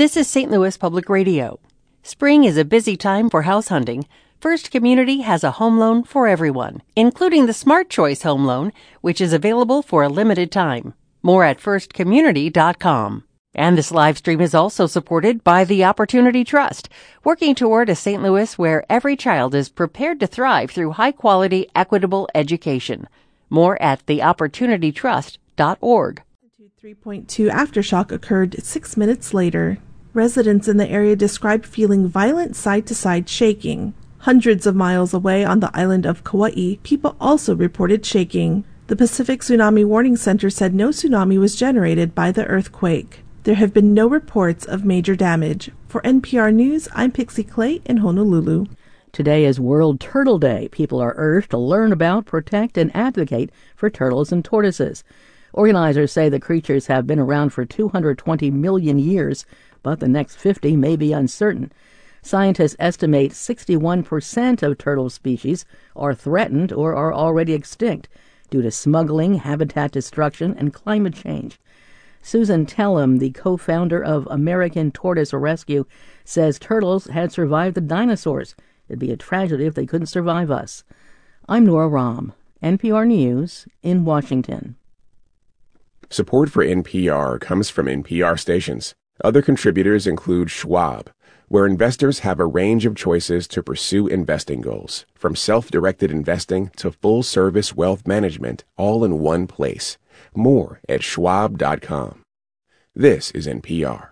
This is St. Louis Public Radio. Spring is a busy time for house hunting. First Community has a home loan for everyone, including the Smart Choice Home Loan, which is available for a limited time. More at firstcommunity.com. And this live stream is also supported by the Opportunity Trust, working toward a St. Louis where every child is prepared to thrive through high-quality, equitable education. More at theopportunitytrust.org. 3.2 aftershock occurred 6 minutes later. Residents in the area described feeling violent side-to-side shaking. Hundreds of miles away on the island of Kauai, people also reported shaking. The Pacific Tsunami Warning Center said no tsunami was generated by the earthquake. There have been no reports of major damage. For NPR News, I'm Pixie Clay in Honolulu. Today is World Turtle Day. People are urged to learn about, protect, and advocate for turtles and tortoises. Organizers say the creatures have been around for 220 million years, but the next 50 may be uncertain. Scientists estimate 61% of turtle species are threatened or are already extinct due to smuggling, habitat destruction, and climate change. Susan Tellem, the co-founder of American Tortoise Rescue, says turtles had survived the dinosaurs. It'd be a tragedy if they couldn't survive us. I'm Nora Rahm, NPR News in Washington. Support for NPR comes from NPR stations. Other contributors include Schwab, where investors have a range of choices to pursue investing goals, from self-directed investing to full-service wealth management, all in one place. More at schwab.com. This is NPR.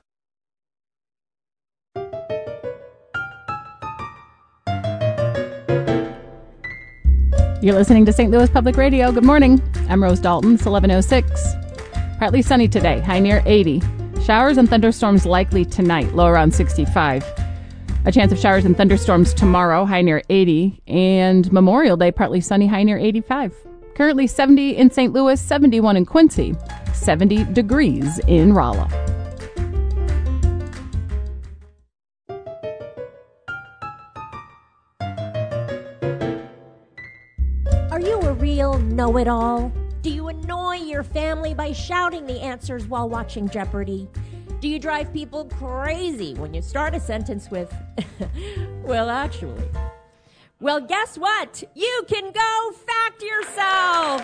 You're listening to St. Louis Public Radio. Good morning. I'm Rose Dalton. It's 11:06. Partly sunny today, high near 80. Showers and thunderstorms likely tonight, low around 65. A chance of showers and thunderstorms tomorrow, high near 80. And Memorial Day, partly sunny, high near 85. Currently 70 in St. Louis, 71 in Quincy, 70 degrees in Rolla. Are you a real know-it-all? Do you annoy your family by shouting the answers while watching Jeopardy? Do you drive people crazy when you start a sentence with, well, actually? Well, guess what? You can go fact yourself!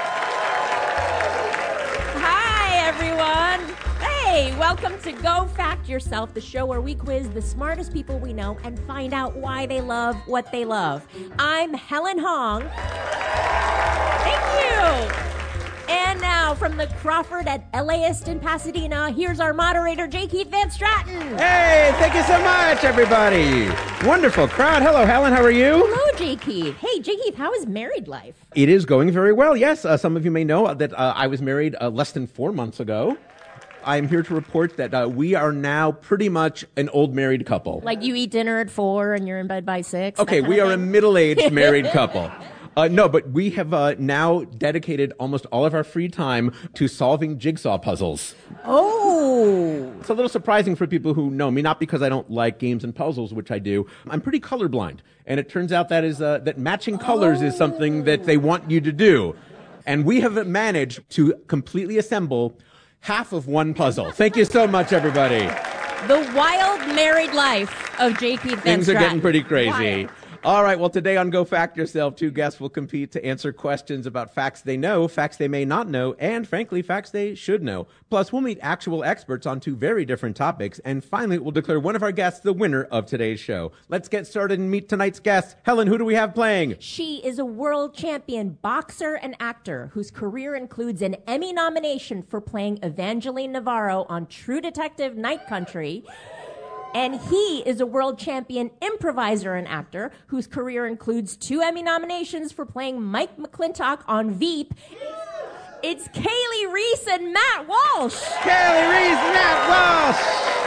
Hi, everyone! Hey, welcome to Go Fact Yourself, the show where we quiz the smartest people we know and find out why they love what they love. I'm Helen Hong. Thank you! And now, from the Crawford at LAist in Pasadena, here's our moderator, J. Keith Van Stratton. Hey, thank you so much, everybody. Wonderful crowd. Hello, Helen. How are you? Hello, J. Keith. Hey, J. Keith, how is married life? It is going very well, yes. Some of you may know that I was married less than 4 months ago. I'm here to report that we are now pretty much an old married couple. Like you eat dinner at 4 and you're in bed by 6? Okay, we are a middle-aged married couple. No, but we have now dedicated almost all of our free time to solving jigsaw puzzles. Oh! It's a little surprising for people who know me, not because I don't like games and puzzles, which I do. I'm pretty colorblind, and it turns out that matching colors is something that they want you to do. And we have managed to completely assemble half of one puzzle. Thank you so much, everybody. The wild married life of J. Keith Van Things are Stratton. getting pretty crazy. Wild. All right, well, today on Go Fact Yourself, 2 guests will compete to answer questions about facts they know, facts they may not know, and, frankly, facts they should know. Plus, we'll meet actual experts on 2 very different topics, and finally, we'll declare one of our guests the winner of today's show. Let's get started and meet tonight's guest. Helen, who do we have playing? She is a world champion boxer and actor whose career includes an Emmy nomination for playing Evangeline Navarro on True Detective Night Country. And he is a world champion improviser and actor whose career includes 2 Emmy nominations for playing Mike McClintock on Veep. It's Kaylee Reese and Matt Walsh. Kaylee Reese, Matt Walsh.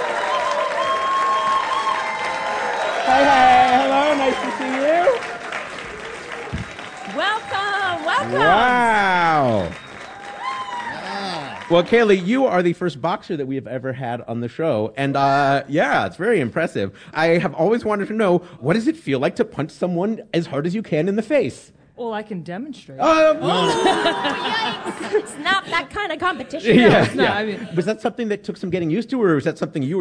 Hi, hello, nice to see you. Welcome. Wow. Well, Kaylee, you are the first boxer that we have ever had on the show. And, yeah, it's very impressive. I have always wanted to know, what does it feel like to punch someone as hard as you can in the face? Well, I can demonstrate. Yikes. It's not that kind of competition. Yeah, it's not. yeah. I mean, was that something that took some getting used to, or was that something you were